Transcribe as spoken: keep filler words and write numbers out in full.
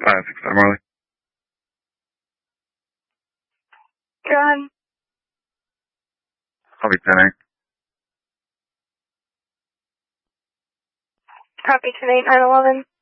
Five, six, seven, Marley. Go ahead. Copy ten eight. Copy ten eight, nine eleven.